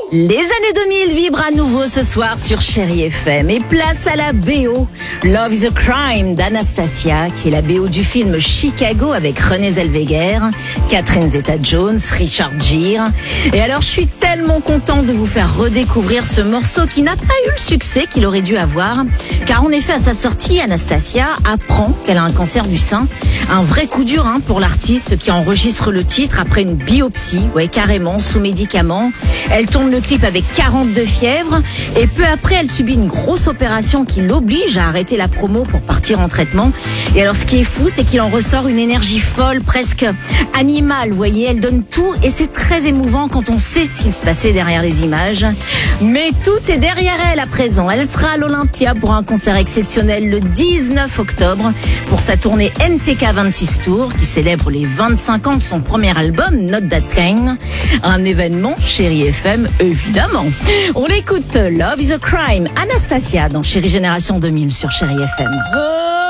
Les années 2000 vibrent à nouveau ce soir sur Chérie FM et place à la BO. Love is a Crime d'Anastasia, qui est la BO du film Chicago avec Renée Zellweger, Catherine Zeta-Jones, Richard Gere. Et alors je suis tellement contente de vous faire redécouvrir ce morceau qui n'a pas eu le succès qu'il aurait dû avoir. Car en effet à sa sortie, Anastasia apprend qu'elle a un cancer du sein. Un vrai coup dur pour l'artiste qui enregistre le titre après une biopsie, carrément, sous médicaments. Elle tourne le clip avec 42 fièvres et peu après elle subit une grosse opération qui l'oblige à arrêter la promo pour partir en traitement. Et alors ce qui est fou, c'est qu'il en ressort une énergie folle, presque animale, vous voyez, elle donne tout et c'est très émouvant quand on sait ce qui se passait derrière les images. Mais tout est derrière elle à présent. Elle sera à l'Olympia pour un concert exceptionnel le 19 octobre pour sa tournée NTK 26 Tours qui célèbre les 25 ans de son premier album Not That Kind. Un événement Chérie FM évidemment. On l'écoute, Love is a Crime, Anastasia dans Chérie Génération 2000 sur Chérie FM.